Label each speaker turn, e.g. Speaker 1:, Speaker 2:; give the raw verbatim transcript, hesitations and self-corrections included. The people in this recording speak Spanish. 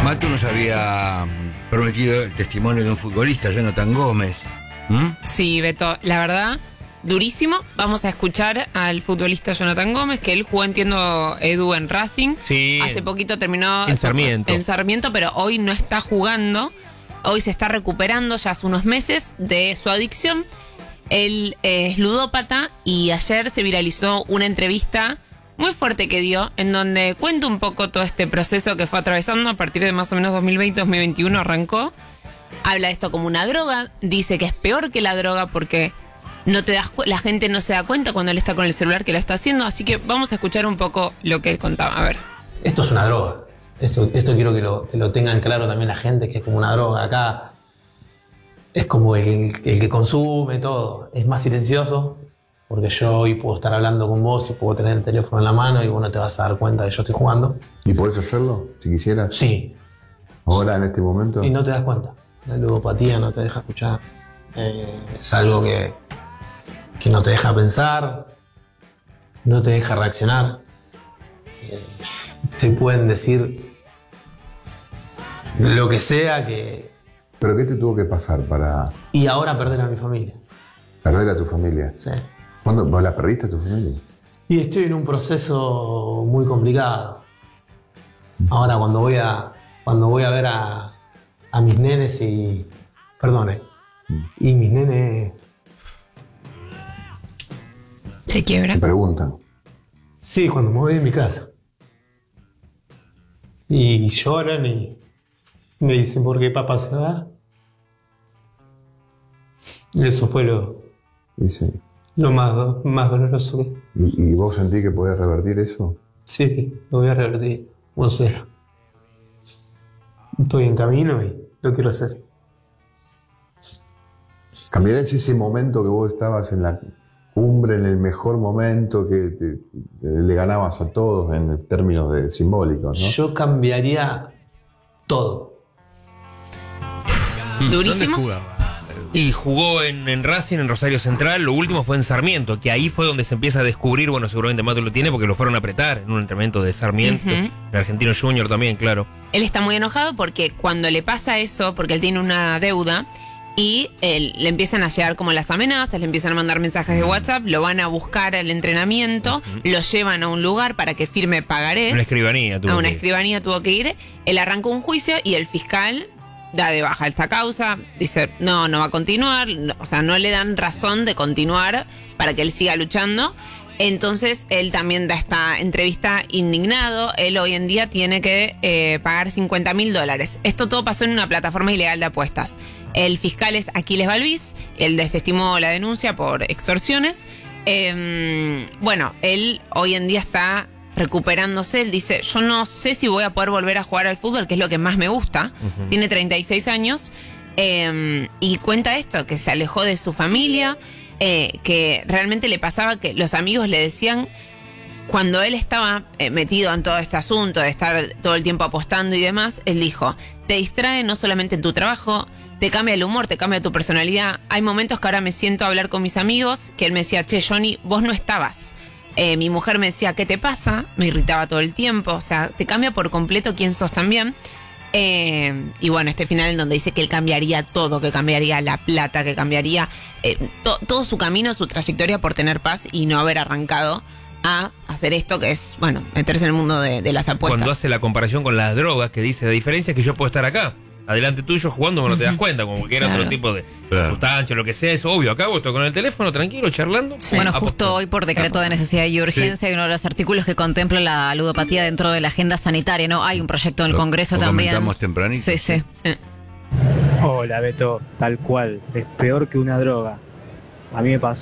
Speaker 1: Matu nos había prometido el testimonio de un futbolista, Jonathan Gómez. ¿Mm?
Speaker 2: Sí, Beto, la verdad, durísimo. Vamos a escuchar al futbolista Jonathan Gómez, que él jugó, entiendo, Edu, en Racing.
Speaker 3: Sí.
Speaker 2: Hace poquito terminó
Speaker 3: en Sarmiento.
Speaker 2: En Sarmiento, pero hoy no está jugando. Hoy se está recuperando ya hace unos meses de su adicción. Él es ludópata y ayer se viralizó una entrevista muy fuerte que dio, en donde cuenta un poco todo este proceso que fue atravesando a partir de más o menos dos mil veinte, dos mil veintiuno arrancó. Habla de esto como una droga, dice que es peor que la droga porque no te das cu- la gente no se da cuenta cuando él está con el celular que lo está haciendo, así que vamos a escuchar un poco lo que él contaba. A ver.
Speaker 4: Esto es una droga. Esto, esto quiero que lo, que lo tengan claro también la gente, que es como una droga. Acá es como el, el que consume todo. Es más silencioso, porque yo hoy puedo estar hablando con vos y puedo tener el teléfono en la mano y vos no te vas a dar cuenta de que yo estoy jugando.
Speaker 5: ¿Y podés hacerlo, si quisieras?
Speaker 4: Sí.
Speaker 5: ¿Ahora, en este momento?
Speaker 4: Y no te das cuenta. La ludopatía no te deja escuchar. Eh, es algo que, que no te deja pensar, no te deja reaccionar. Eh, te pueden decir lo que sea que...
Speaker 5: ¿Pero qué te tuvo que pasar para
Speaker 4: Y ahora perder a mi familia.
Speaker 5: perder a tu familia?
Speaker 4: Sí.
Speaker 5: ¿Cuándo vos la perdiste a tu familia?
Speaker 4: Y estoy en un proceso muy complicado. Ahora cuando voy a, cuando voy a ver a, a mis nenes y... Perdone. Y mis nenes...
Speaker 2: Se quiebra.
Speaker 5: Te preguntan.
Speaker 4: Sí, cuando me voy de mi casa. Y lloran y me dicen, ¿por qué papá se va? Y eso fue lo,
Speaker 5: Y, sí.
Speaker 4: lo más, más doloroso que...
Speaker 5: ¿Y, y vos sentís que podés revertir eso?
Speaker 4: Sí, lo voy a revertir. O sea, estoy en camino y lo quiero hacer.
Speaker 5: ¿Cambiarías ese momento que vos estabas en la cumbre, en el mejor momento, que te- le ganabas a todos en términos de simbólicos, ¿no?
Speaker 4: Yo cambiaría todo.
Speaker 2: Durísimo.
Speaker 1: ¿Dónde jugaba?
Speaker 3: Y jugó en, en Racing, en Rosario Central. Lo último fue en Sarmiento, que ahí fue donde se empieza a descubrir, bueno, seguramente Mato lo tiene, porque lo fueron a apretar en un entrenamiento de Sarmiento.
Speaker 2: Ujú.
Speaker 3: En Argentino Junior también, claro.
Speaker 2: Él está muy enojado porque cuando le pasa eso, porque él tiene una deuda, y él, le empiezan a llegar como las amenazas, le empiezan a mandar mensajes de WhatsApp, lo van a buscar al entrenamiento, lo llevan a un lugar para que firme pagarés.
Speaker 3: Una escribanía. tuvo
Speaker 2: A una
Speaker 3: que ir.
Speaker 2: escribanía tuvo que ir. Él arrancó un juicio y el fiscal da de baja esta causa, dice, no, no va a continuar, no, o sea, no le dan razón de continuar para que él siga luchando. Entonces, él también da esta entrevista indignado. Él hoy en día tiene que eh, pagar cincuenta mil dólares. Esto todo pasó en una plataforma ilegal de apuestas. El fiscal es Aquiles Balbís, él desestimó la denuncia por extorsiones. Eh, bueno, él hoy en día está recuperándose. Él dice, yo no sé si voy a poder volver a jugar al fútbol, que es lo que más me gusta. Uh-huh. Tiene treinta y seis años eh, y cuenta esto, que se alejó de su familia. Eh, que realmente le pasaba que los amigos le decían, cuando él estaba eh, metido en todo este asunto de estar todo el tiempo apostando y demás, él dijo, te distrae no solamente en tu trabajo, te cambia el humor, te cambia tu personalidad. Hay momentos que ahora me siento a hablar con mis amigos, que él me decía, che, Johnny, vos no estabas. Eh, mi mujer me decía, ¿qué te pasa? Me irritaba todo el tiempo, o sea, te cambia por completo quién sos también. Eh, y bueno, este final en donde dice que él cambiaría todo, que cambiaría la plata, que cambiaría eh, to, todo su camino, su trayectoria por tener paz y no haber arrancado a hacer esto que es, bueno, meterse en el mundo de, de las apuestas.
Speaker 3: Cuando hace la comparación con las drogas, que dice, la diferencia es que yo puedo estar acá, adelante tuyo jugando, pero no te das cuenta, como que era
Speaker 2: Claro.
Speaker 3: otro tipo de
Speaker 1: Claro.
Speaker 3: sustancia, lo que sea, es obvio. Acá vos estás con el teléfono, tranquilo, charlando.
Speaker 2: Sí.
Speaker 6: Bueno,
Speaker 3: Apostó.
Speaker 6: justo hoy por decreto de necesidad y urgencia hay uno de los artículos que contempla la ludopatía dentro de la agenda sanitaria, ¿no? Hay un proyecto en el
Speaker 1: Lo-
Speaker 6: Congreso
Speaker 1: lo
Speaker 6: también.
Speaker 1: comentamos tempranito.
Speaker 6: Sí, sí.
Speaker 2: Sí.
Speaker 7: Hola Beto, tal cual, es peor que una droga. A mí me pasó